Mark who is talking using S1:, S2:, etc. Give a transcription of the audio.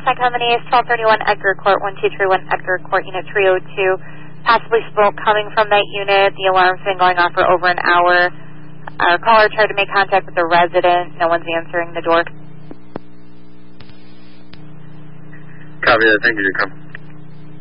S1: Homicide Company is 1231 Edgar Court, 1231 Edgar Court, Unit 302. Possibly smoke coming from that unit. The alarm's been going off for over an hour. Our caller tried to make contact with the resident. No one's answering the door.
S2: Copy that. Thank you, Jacom.